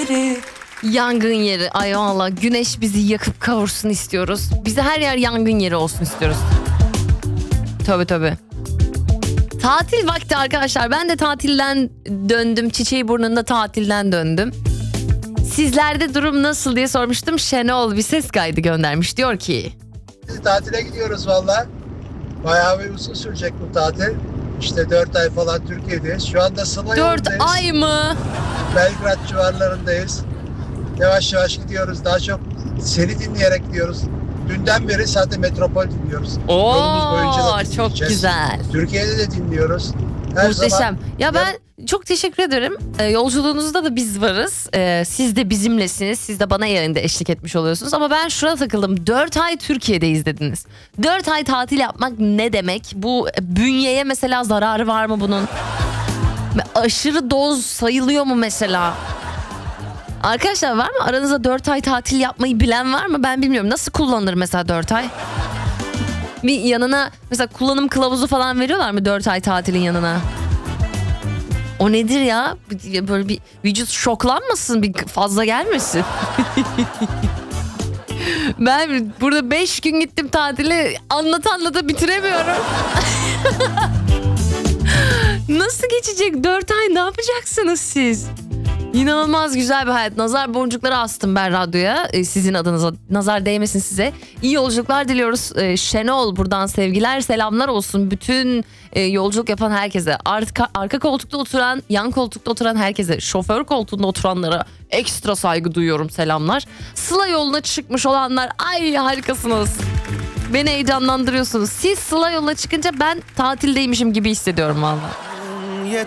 yeri. Yangın yeri. Ay valla güneş bizi yakıp kavursun istiyoruz. Bize her yer yangın yeri olsun istiyoruz. Tabii. Tatil vakti arkadaşlar. Ben de tatilden döndüm. Çiçeği burnunda tatilden döndüm. Sizlerde durum nasıl diye sormuştum. Şenol bir ses kaydı göndermiş. Diyor ki. Biz tatile gidiyoruz valla. Bayağı bir uzun sürecek bu tatil. İşte 4 ay falan Türkiye'deyiz. Şu anda Sıla 4 yolundayız. ay mı? Belgrad civarlarındayız. Yavaş yavaş gidiyoruz. Daha çok seni dinleyerek gidiyoruz. Dünden beri zaten Metropol dinliyoruz. Yolumuz boyunca da Oo çok dinleyeceğiz. güzel. Türkiye'de de dinliyoruz. Her Muhteşem. zaman Ya ben çok teşekkür ederim. Yolculuğunuzda da biz varız. Siz de bizimlesiniz. Siz de bana yayında eşlik etmiş oluyorsunuz. Ama ben şuna takıldım. 4 ay Türkiye'deyiz dediniz. 4 ay tatil yapmak ne demek? Bu bünyeye mesela zararı var mı bunun? Aşırı doz sayılıyor mu mesela? Arkadaşlar var mı? Aranızda 4 ay tatil yapmayı bilen var mı? Ben bilmiyorum. Nasıl kullanılır mesela 4 ay? Bir yanına mesela kullanım kılavuzu falan veriyorlar mı 4 ay tatilin yanına? O nedir ya? Böyle bir vücut şoklanmasın, bir fazla gelmesin. Ben burada 5 gün gittim tatile, anlata bitiremiyorum. Nasıl geçecek 4 ay, ne yapacaksınız siz? İnanılmaz güzel bir hayat. Nazar boncukları astım ben radyoya. Sizin adınıza nazar değmesin size. İyi yolculuklar diliyoruz. Şenol buradan sevgiler selamlar olsun. Bütün yolculuk yapan herkese. Arka koltukta oturan, yan koltukta oturan herkese. Şoför koltuğunda oturanlara ekstra saygı duyuyorum, selamlar. Sıla yoluna çıkmış olanlar, ay harikasınız. Beni heyecanlandırıyorsunuz. Siz Sıla yoluna çıkınca ben tatildeymişim gibi hissediyorum vallahi.